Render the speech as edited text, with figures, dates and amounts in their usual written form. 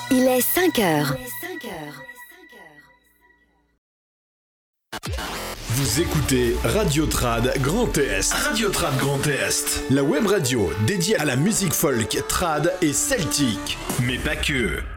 Il est 5 heures. Vous écoutez Radio Trad Grand Est. Radio Trad Grand Est. La web radio dédiée à la musique folk, trad et celtique. Mais pas que.